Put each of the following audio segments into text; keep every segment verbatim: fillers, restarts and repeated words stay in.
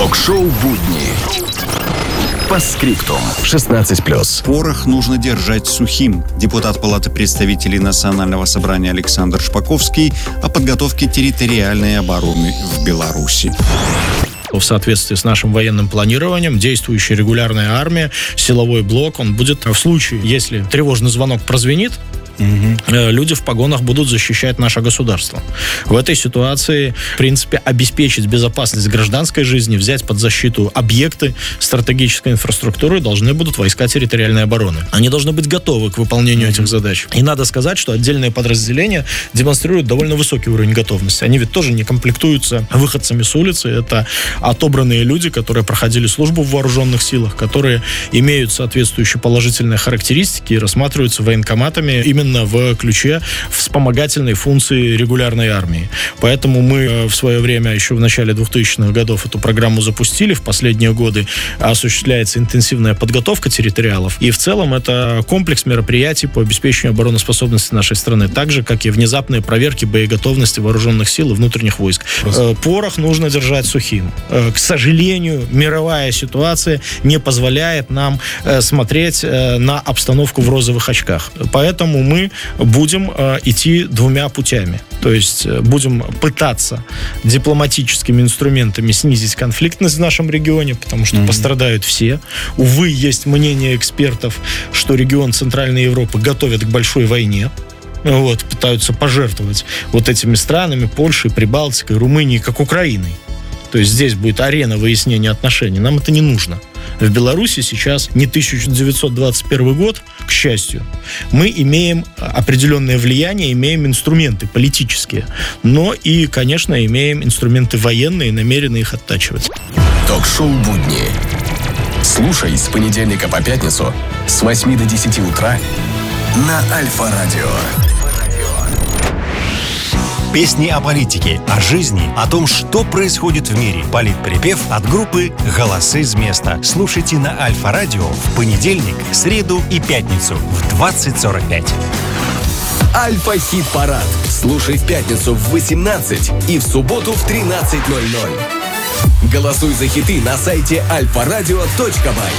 Ток-шоу «Будни». Постскриптум. шестнадцать плюс. Порох нужно держать сухим. Депутат Палаты представителей Национального собрания Александр Шпаковский о подготовке территориальной обороны в Беларуси. В соответствии с нашим военным планированием, действующая регулярная армия, силовой блок, он будет в случае, если тревожный звонок прозвенит, Угу. люди в погонах будут защищать наше государство. В этой ситуации, в принципе, обеспечить безопасность гражданской жизни, взять под защиту объекты стратегической инфраструктуры должны будут войска территориальной обороны. Они должны быть готовы к выполнению этих задач. И надо сказать, что отдельные подразделения демонстрируют довольно высокий уровень готовности. Они ведь тоже не комплектуются выходцами с улицы. Это отобранные люди, которые проходили службу в вооруженных силах, которые имеют соответствующие положительные характеристики и рассматриваются военкоматами именно в ключе вспомогательной функции регулярной армии. Поэтому мы в свое время, еще в начале двухтысячных годов, эту программу запустили. В последние годы осуществляется интенсивная подготовка территориалов. И в целом это комплекс мероприятий по обеспечению обороноспособности нашей страны. Так же, как и внезапные проверки боеготовности вооруженных сил и внутренних войск. Просто. Порох нужно держать сухим. К сожалению, мировая ситуация не позволяет нам смотреть на обстановку в розовых очках. Поэтому мы мы будем э, идти двумя путями. То есть э, будем пытаться дипломатическими инструментами снизить конфликтность в нашем регионе, потому что mm-hmm. пострадают все. Увы, есть мнение экспертов, что регион Центральной Европы готовят к большой войне. Вот, пытаются пожертвовать вот этими странами, Польшей, Прибалтикой, Румынией, как Украиной. То есть здесь будет арена выяснения отношений. Нам это не нужно. В Беларуси сейчас не тысяча девятьсот двадцать первый год, к счастью. Мы имеем определенное влияние, имеем инструменты политические, но и, конечно, имеем инструменты военные, намерены их оттачивать. Ток-шоу «Будни». Слушай с понедельника по пятницу с восьми до десяти утра на Альфа-радио. Песни о политике, о жизни, о том, что происходит в мире. Политприпев от группы «Голосы с места». Слушайте на Альфа-радио в понедельник, среду и пятницу в двадцать сорок пять. Альфа-хит-парад. Слушай в пятницу в восемнадцать и в субботу в тринадцать ноль ноль. Голосуй за хиты на сайте альфа радио точка бай.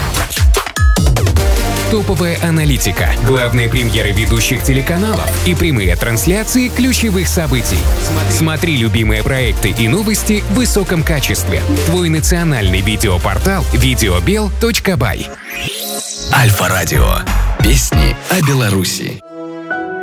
Топовая аналитика, главные премьеры ведущих телеканалов и прямые трансляции ключевых событий. Смотри любимые проекты и новости в высоком качестве. Твой национальный видеопортал видеобел точка бай. Альфа-радио. Песни о Беларуси.